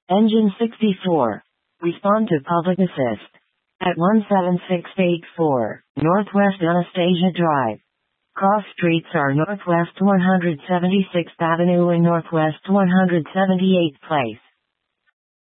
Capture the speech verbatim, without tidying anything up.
Engine sixty-four. Respond to public assist. At one seven six eight four, Northwest Anastasia Drive. Cross streets are Northwest one hundred seventy-sixth Avenue and Northwest one hundred seventy-eighth Place.